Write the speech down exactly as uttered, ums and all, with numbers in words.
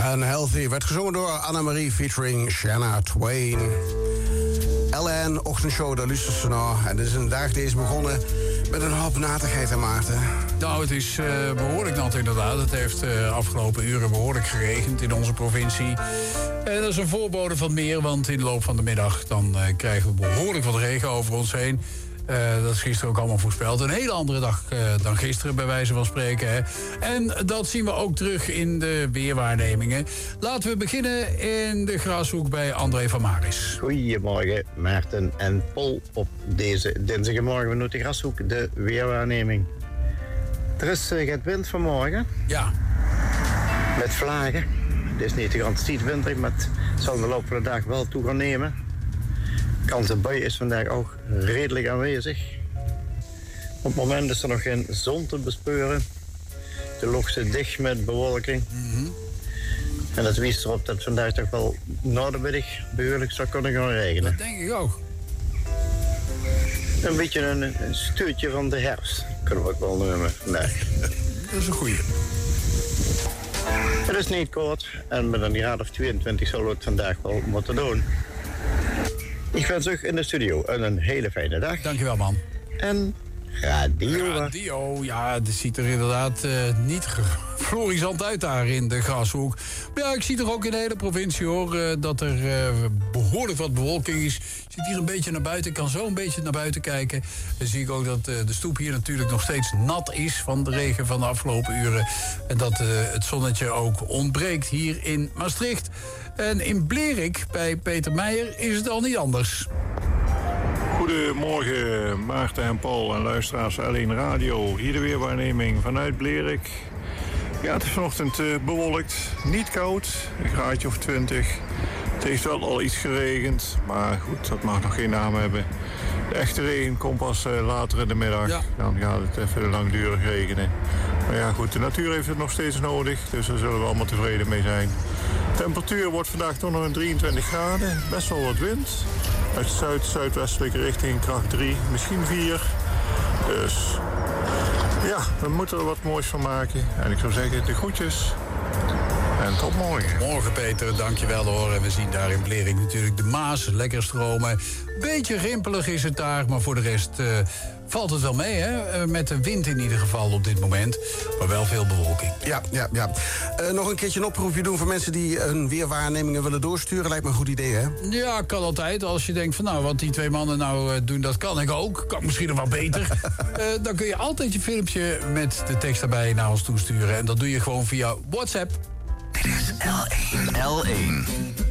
En Healthy werd gezongen door Annemarie featuring Shania Twain. L N, ochtendshow, daar luistert ze naar. En dit is een dag deze begonnen met een hoop natigheid, hè, Maarten? Nou, het is uh, behoorlijk nat inderdaad. Het heeft de uh, afgelopen uren behoorlijk geregend in onze provincie. En dat is een voorbode van meer, want in de loop van de middag dan uh, krijgen we behoorlijk wat regen over ons heen. Uh, dat is gisteren ook allemaal voorspeld. Een hele andere dag uh, dan gisteren, bij wijze van spreken. Hè. En dat zien we ook terug in de weerwaarnemingen. Laten we beginnen in de Grashoek bij André van Maris. Goedemorgen, Maarten en Paul. Op deze dinsdagmorgen vanuit de Grashoek, de weerwaarneming. Er is uh, gaat wind vanmorgen. Ja. Met vlagen. Het is niet de garantie winter, maar het zal in de loop van de dag wel toe gaan nemen. Kans op bui is vandaag ook redelijk aanwezig. Op het moment is er nog geen zon te bespeuren. De lucht zit dicht met bewolking. Mm-hmm. En dat wijst erop dat het vandaag toch wel noordelijk behoorlijk zou kunnen gaan regenen. Dat denk ik ook. Een beetje een, een stuurtje van de herfst, kunnen we ook wel noemen vandaag. Dat is een goeie. Het is niet koud en met een graad of tweeëntwintig zullen we het vandaag wel moeten doen. Ik wens u in de studio een hele fijne dag. Dankjewel, man. En radio. Radio, ja, het ziet er inderdaad uh, niet florisant uit daar in de Grashoek. Maar ja, ik zie toch ook in de hele provincie, hoor, uh, dat er uh, behoorlijk wat bewolking is. Ik zit hier een beetje naar buiten, ik kan zo een beetje naar buiten kijken. Dan zie ik ook dat uh, de stoep hier natuurlijk nog steeds nat is van de regen van de afgelopen uren. En dat uh, het zonnetje ook ontbreekt hier in Maastricht. En in Blerik, bij Peter Meijer, is het al niet anders. Goedemorgen, Maarten en Paul en luisteraars L één Radio. Hier de weerwaarneming vanuit Blerik. Ja, het is vanochtend uh, bewolkt, niet koud, een graadje of twintig. Het heeft wel al iets geregend, maar goed, dat mag nog geen naam hebben. De echte regen komt pas uh, later in de middag. Ja. Dan gaat het even langdurig regenen. Maar ja goed, de natuur heeft het nog steeds nodig, dus daar zullen we allemaal tevreden mee zijn. De temperatuur wordt vandaag toch nog een drieëntwintig graden, best wel wat wind. Uit zuid-zuidwestelijke richting kracht drie, misschien vier. Dus ja, we moeten er wat moois van maken. En ik zou zeggen, de groetjes. En tot morgen. Morgen, Peter, dankjewel hoor. En we zien daar in Blerik natuurlijk de Maas, lekker stromen. Beetje rimpelig is het daar, maar voor de rest uh, valt het wel mee, hè? Uh, met de wind in ieder geval op dit moment. Maar wel veel bewolking. Ja, ja, ja. Uh, nog een keertje een oproepje doen voor mensen die hun weerwaarnemingen willen doorsturen. Lijkt me een goed idee, hè? Ja, kan altijd. Als je denkt van nou, wat die twee mannen nou uh, doen, dat kan ik ook. Kan misschien nog wel beter. uh, dan kun je altijd je filmpje met de tekst daarbij naar ons toesturen. En dat doe je gewoon via WhatsApp. Dit is L één. L één.